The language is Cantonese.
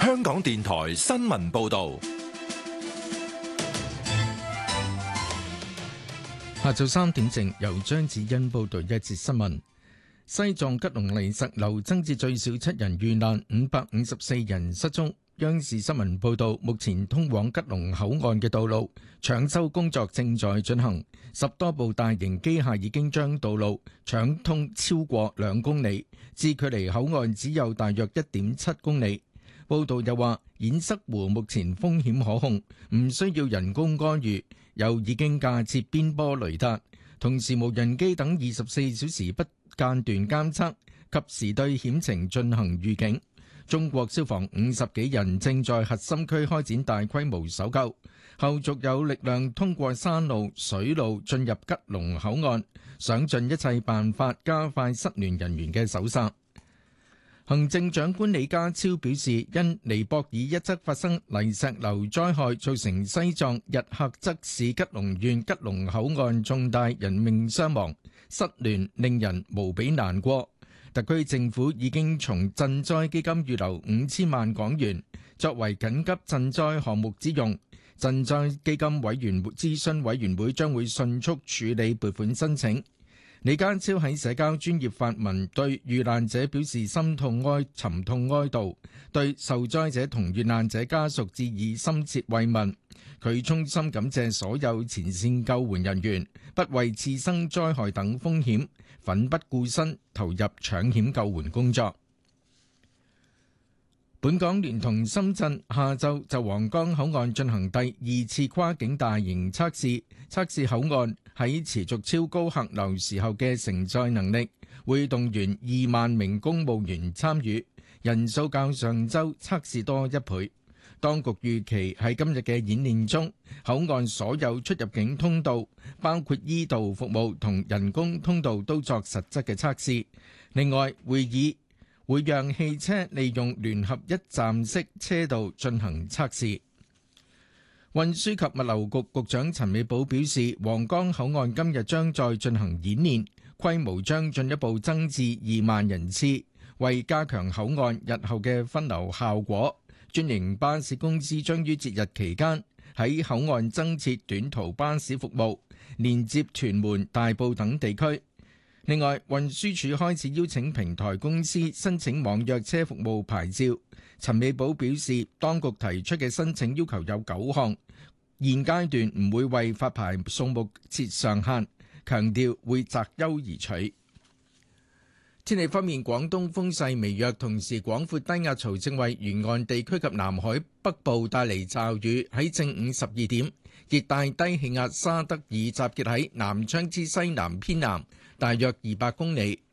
香港電台新聞報道。 下晝3點正，由張子欣報道一節新聞。西藏吉隆泥石流增至最少7人遇難，554人失蹤。央視新聞報道，目前通往吉隆口岸嘅道路搶修工作正在進行，10多部大型機械已經將道路搶通超過2公里，至距離口岸只有大約1.7公里。報道又話，堰塞湖目前風險可控，唔需要人工干預，又已經架設邊坡雷達，同時無人機等24小時不間斷監測，及時對險情進行預警。中國消防50幾人正在核心區開展大規模搜救，後續有力量通過山路、水路進入吉隆口岸，想盡一切辦法加快失聯人員嘅搜索。行政長官李家超表示，因尼泊爾一側發生泥石流災害，造成西藏日喀則市吉隆縣吉隆口岸重大人命傷亡，失聯令人無比難過。特區政府已經從賑災基金預留5000萬港元，作為緊急賑災項目之用。賑災基金諮詢委員會將會迅速處理撥款申請。李家超喺社交專頁發文，對遇難者表示沉痛哀悼，對受災者同遇難者家屬致以深切慰問。佢衷心感謝所有前線救援人員，不為次生災害等風險，奮不顧身投入搶險救援工作。本港聯同深圳下晝就皇崗口岸進行第2次跨境大型測試，測試口岸喺持續超高客流時候嘅承載能力，會動員2萬名公務員參與，人數較上週測試多1倍。當局預期喺今日嘅演練中，口岸所有出入境通道，包括醫道服務同人工通道都作實質嘅測試。另外，會讓汽車利用聯合一站式車道進行測試。運輸及物流局局長陳美寶表示，皇崗口岸今日將再進行演練，規模將進一步增至2萬人次，為加強口岸日後嘅分流效果。專營巴士公司將於節日期間喺口岸增設短途巴士服務，連接屯門、大埔等地區。另外，運輸署開始邀請平台公司申請網約車服務牌照。陳美寶表示，當局提出嘅申請要求有9項，現階段唔會為發牌數目設上限，強調會擇優而取。天氣方面，廣東風勢微弱，同時廣闊低壓槽正為沿岸地區及南海北部帶嚟驟雨。喺正午12點，熱帶低氣壓沙德爾集結喺南昌之西南偏南大約200公里，